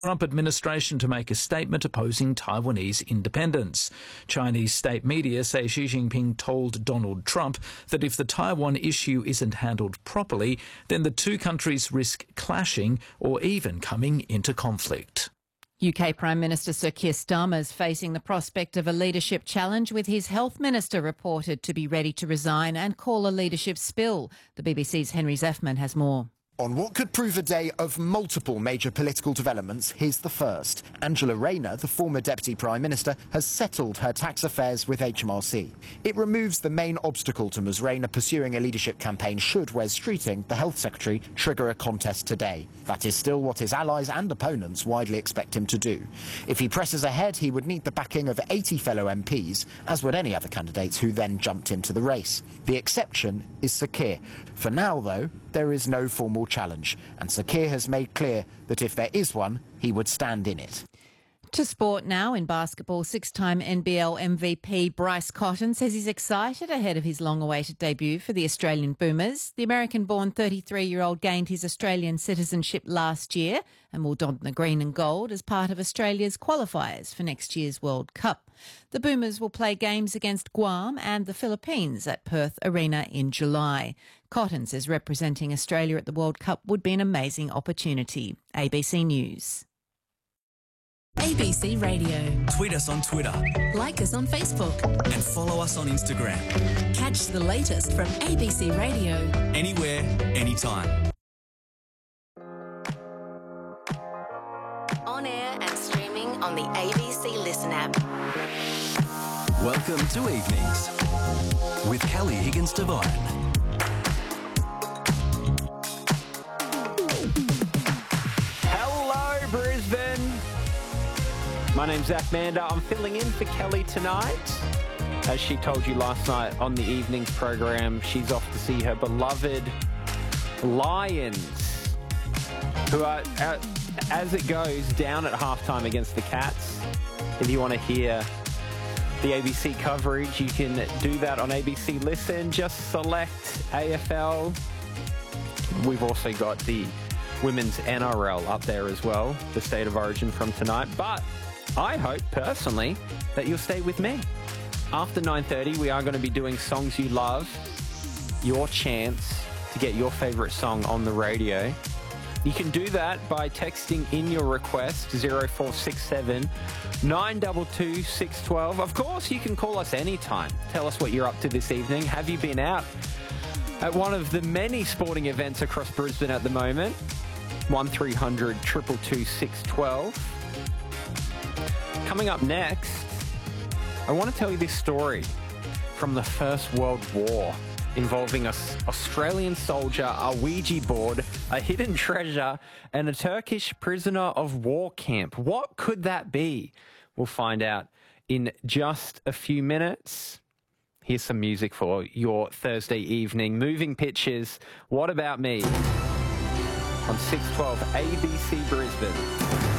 Trump administration to make a statement opposing Taiwanese independence. Chinese state media say Xi Jinping told Donald Trump that if the Taiwan issue isn't handled properly, then the two countries risk clashing or even coming into conflict. UK Prime Minister Sir Keir Starmer is facing the prospect of a leadership challenge, with his health minister reported to be ready to resign and call a leadership spill. The BBC's Henry Zeffman has more. On what could prove a day of multiple major political developments, here's the first. Angela Rayner, the former Deputy Prime Minister, has settled her tax affairs with HMRC. It removes the main obstacle to Ms Rayner pursuing a leadership campaign should Wes Streeting, the Health Secretary, trigger a contest today. That is still what his allies and opponents widely expect him to do. If he presses ahead, he would need the backing of 80 fellow MPs, as would any other candidates who then jumped into the race. The exception is Sir Keir. For now, though, there is no formal challenge, and Sir Keir has made clear that if there is one, he would stand in it. To sport now. In basketball, six-time NBL MVP Bryce Cotton says he's excited ahead of his long-awaited debut for the Australian Boomers. The American-born 33-year-old gained his Australian citizenship last year and will don the green and gold as part of Australia's qualifiers for next year's World Cup. The Boomers will play games against Guam and the Philippines at Perth Arena in July. Cotton says representing Australia at the World Cup would be an amazing opportunity. ABC News. ABC Radio. Tweet us on Twitter. Like us on Facebook. And follow us on Instagram. Catch the latest from ABC Radio. Anywhere, anytime. On air and streaming on the ABC Listen app. Welcome to Evenings with Kelly Higgins-Devine. Hello, Brisbane. My name's Zach Mander. I'm filling in for Kelly tonight. As she told you last night on the evenings program, she's off to see her beloved Lions, who are, as it goes, down at halftime against the Cats. If you want to hear the ABC coverage, you can do that on ABC Listen. Just select AFL. We've also got the women's NRL up there as well, the State of Origin from tonight. But I hope, personally, that you'll stay with me. After 9:30, we are going to be doing Songs You Love, your chance to get your favourite song on the radio. You can do that by texting in your request, 0467 922 612. Of course, you can call us anytime. Tell us what you're up to this evening. Have you been out at one of the many sporting events across Brisbane at the moment? 1300 222 612. Coming up next, I want to tell you this story from the First World War involving an Australian soldier, a Ouija board, a hidden treasure, and a Turkish prisoner of war camp. What could that be? We'll find out in just a few minutes. Here's some music for your Thursday evening. Moving Pictures, What About Me? On 612 ABC Brisbane.